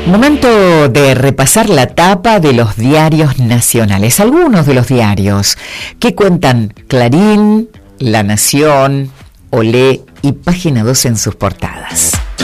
Momento de repasar la tapa de los diarios nacionales. Algunos de los diarios que cuentan Clarín, La Nación, Olé y Página 2 en sus portadas.